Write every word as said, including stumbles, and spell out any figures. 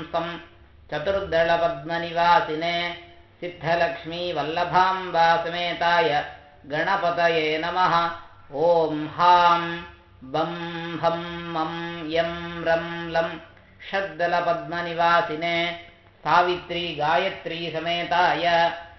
चतुर्दलपद्मनिवासिने सिद्धलक्ष्मी वल्लभाम्बा समेताय गणपतये नमः। ॐ हां बं हं मं यं रं लं षड्दलपद्मनिवासिने सावित्री गायत्री समेताय